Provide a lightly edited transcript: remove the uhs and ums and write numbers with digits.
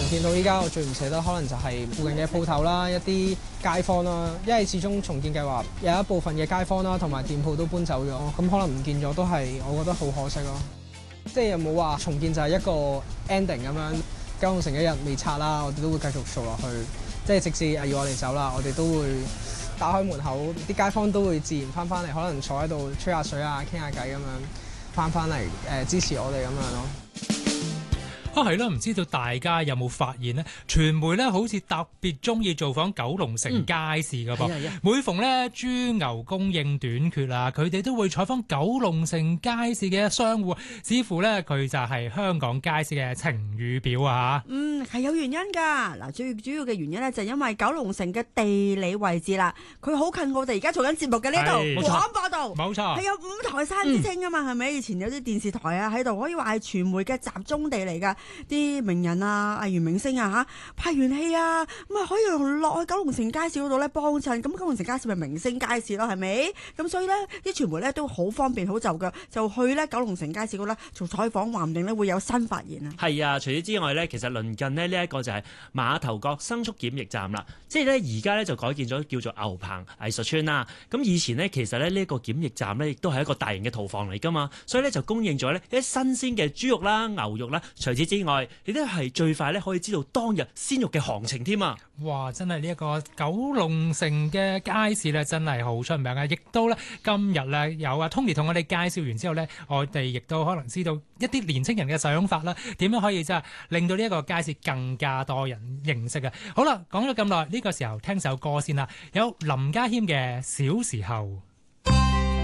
建到依家，我最唔捨得可能就係附近嘅鋪頭啦，一啲街坊啦，因為始終重建計劃有一部分嘅街坊啦同埋店鋪都搬走咗，咁可能唔見咗都係我覺得好可惜咯。即係有冇話重建就係一個 ending 咁樣，九龍城一日未拆啦，我哋都會繼續做落去，即係直至要我哋走啦，我哋都會打開門口，啲街坊都會自然翻嚟，可能坐喺度吹下水啊，傾下偈咁樣翻嚟支持我哋咁樣咯。 係啦，唔知道大家有冇發現呢？傳媒咧好似特別中意造訪九龍城街市噶噃。每逢咧豬牛供應短缺啊，佢哋都會採訪九龍城街市嘅商戶，似乎咧佢就係香港街市嘅晴雨表啊！ 係有原因㗎。嗱，最主要嘅原因咧就係因為九龍城嘅地理位置啦，佢好近我哋而家做緊節目嘅呢度廣播道， 冇錯， 係有五台山之稱啊嘛，係咪？以前有啲電視台啊喺度，可以話係傳媒嘅集中地嚟㗎。啲名人啊、藝員明星啊拍完戲啊，咁啊可以落去九龍城街市嗰度咧幫襯，咁九龍城街市咪明星街市咯，係咪？咁所以咧啲傳媒咧都好方便好就腳，就去咧九龍城街市嗰度咧做採訪，話唔定咧會有新發現啊！ 係啊，除此之外咧，其實鄰近呢一個就係馬頭角牲畜檢疫站啦，即係咧而家咧就改建咗叫做牛棚藝術村啦。咁以前呢，其實咧呢一個檢疫站咧亦都係一個大型嘅屠房嚟噶嘛，所以咧就供應咗呢一啲新鮮嘅豬肉啦、牛肉啦。除此之外，亦都係最快咧可以知道當日鮮肉嘅行情添啊！ 哇，真係呢一個九龍城嘅街市咧，真係好出名啊！亦都咧今日咧有啊 Tony 同我哋介紹完之後咧，我哋亦都可能知道一啲年青人嘅想法啦，點樣可以真係令到呢一個街市更加多人認識啊！好啦，講咗咁耐，呢個時候聽首歌先啦，有林家謙嘅《小時候》。